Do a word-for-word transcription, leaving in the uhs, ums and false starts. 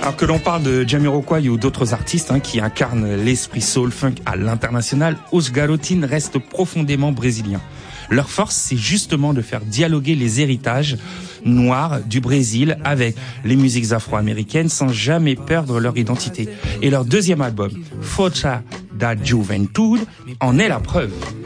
Alors que l'on parle de Jamiroquai ou d'autres artistes hein, qui incarnent l'esprit soul-funk à l'international, Os Garotines restent profondément brésiliens. Leur force, c'est justement de faire dialoguer les héritages noirs du Brésil avec les musiques afro-américaines sans jamais perdre leur identité. Et leur deuxième album, Força da Juventude, en est la preuve.